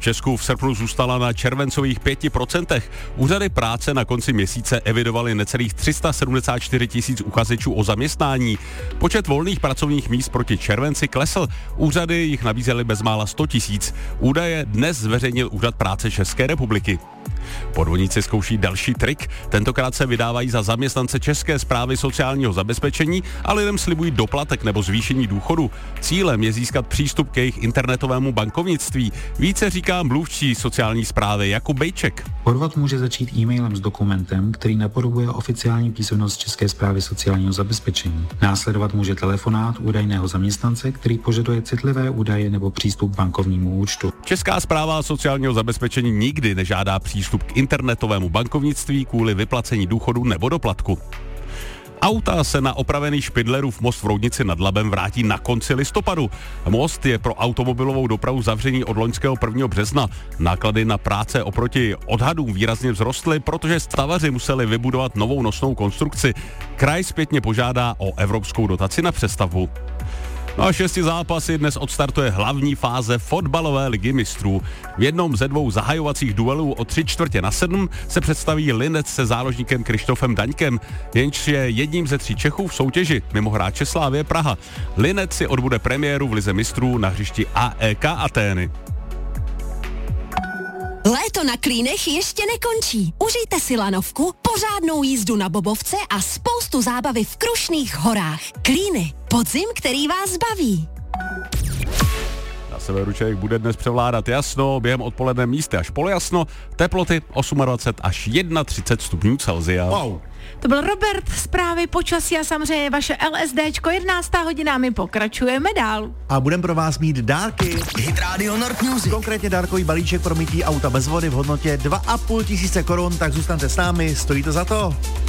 Česku v srpnu zůstala na červencových 5%. Úřady práce na konci měsíce evidovaly necelých 374 000 uchazečů o zaměstnání. Počet volných pracovních míst proti červenci klesl. Úřady jich nabízely bezmála 100 000. Údaje dnes zveřejnil Úřad práce České republiky. Podvodníci zkouší další trik. Tentokrát se vydávají za zaměstnance České správy sociálního zabezpečení a lidem slibují doplatek nebo zvýšení důchodu. Cílem je získat přístup k jejich internetovému bankovnictví. Více říká mluvčí sociální správy Jakub Bejček. Podvod může začít e-mailem s dokumentem, který napodobuje oficiální písemnost České správy sociálního zabezpečení. Následovat může telefonát údajného zaměstnance, který požaduje citlivé údaje nebo přístup k bankovnímu účtu. Česká správa sociálního zabezpečení nikdy nežádá přístup k internetovému bankovnictví kvůli vyplacení důchodu nebo doplatku. Auta se na opravený Špindlerův most v Roudnici nad Labem vrátí na konci listopadu. Most je pro automobilovou dopravu zavřený od loňského 1. března. Náklady na práce oproti odhadům výrazně vzrostly, protože stavaři museli vybudovat novou nosnou konstrukci. Kraj zpětně požádá o evropskou dotaci na přestavbu. No a 6 zápasy dnes odstartuje hlavní fáze fotbalové ligy mistrů. V jednom ze 2 zahajovacích duelů o 6:45 se představí Linec se záložníkem Krištofem Daňkem, jenž je jedním ze 3 Čechů v soutěži, mimo hráče Slavie Praha. Linec si odbude premiéru v lize mistrů na hřišti AEK Atény. Léto na Klínech ještě nekončí. Užijte si lanovku, pořádnou jízdu na bobovce a spoustu zábavy v Krušných horách. Klíny, podzim, který vás baví. Na severu Čech bude dnes převládat jasno, během odpoledne místy až polojasno, teploty 28 až 31 stupňů Celsia. Wow. To byl Robert, zprávy počasí a samozřejmě vaše LSDčko, 11. hodina, my pokračujeme dál. A budeme pro vás mít dárky. Hit Radio Nord Music. Konkrétně dárkový balíček pro mytí auta bez vody v hodnotě 2 500 korun, tak zůstaňte s námi, stojí to za to.